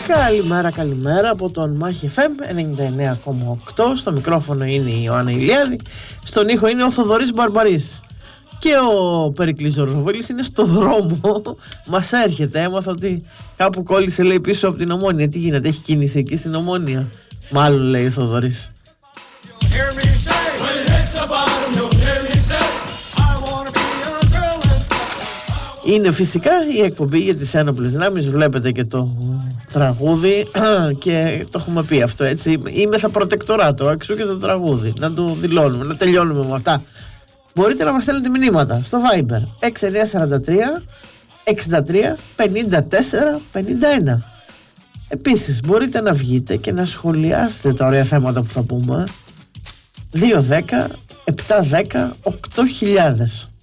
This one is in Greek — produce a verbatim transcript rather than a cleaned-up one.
Καλημέρα, καλημέρα από τον Μάχη εφ εμ ενενήντα εννέα κόμμα οκτώ. Στο μικρόφωνο είναι η Ιωάννα Ηλιάδη. Στον ήχο είναι ο Θοδωρής Μπαρμπαρής. Και ο Περικλής Ζορζοβίλης είναι στο δρόμο. Μας έρχεται, έμαθα ότι κάπου κόλλησε, λέει, πίσω από την Ομόνια. Τι γίνεται, έχει κίνηση εκεί στην Ομόνια? Μάλλον, λέει ο Θοδωρής. Είναι φυσικά η εκπομπή για τις ένοπλες δυνάμεις. Βλέπετε και το τραγούδι και το έχουμε πει αυτό, έτσι. Είμαι θα προτεκτοράτο, εξού και το τραγούδι. Να το δηλώνουμε, να τελειώνουμε με αυτά. Μπορείτε να μας στέλνετε μηνύματα στο Viber έξι εννιά τέσσερα τρία εξήντα τρία πενήντα τέσσερα πενήντα ένα. Επίσης μπορείτε να βγείτε και να σχολιάσετε τα ωραία θέματα που θα πούμε. Δύο δέκα επτά δέκα οκτώ χιλιάδες.